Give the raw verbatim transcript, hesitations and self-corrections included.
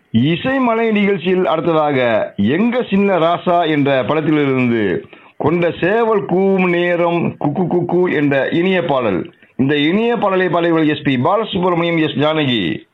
இசைமலை நிகழ்ச்சியில் அடுத்ததாக எங்க சின்ன ராசா என்ற படத்திலிருந்து கொண்ட சேவல் கூவும் நேரம் குக்கு குக்கு என்ற இனிய பாடல். இந்த இனிய பாடலை பாடல்கள் S B Balasubramaniam, S Janaki.